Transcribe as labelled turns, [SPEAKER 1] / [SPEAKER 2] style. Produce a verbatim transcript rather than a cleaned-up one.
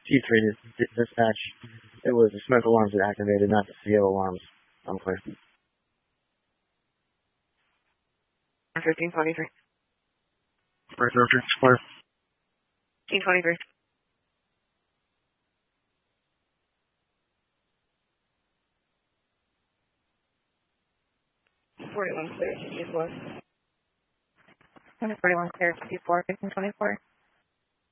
[SPEAKER 1] T three dis- dispatch. It was the smoke alarms that activated, not the C O alarms. I'm clear.
[SPEAKER 2] fifteen twenty-three.
[SPEAKER 1] First order, clear.
[SPEAKER 2] fifteen twenty-three. forty-one clear, fifty-four. forty-one clear, fifty-four, fifteen twenty-four.